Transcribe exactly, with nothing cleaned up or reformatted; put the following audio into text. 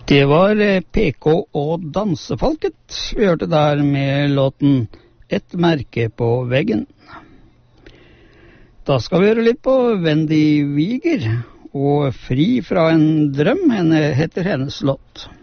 Det var P K og Dansefolket vi hørte der med låten Et merke på veggen. Da skal vi høre litt på Wendy Wiger, og Fri fra en drøm henne heter hennes låt.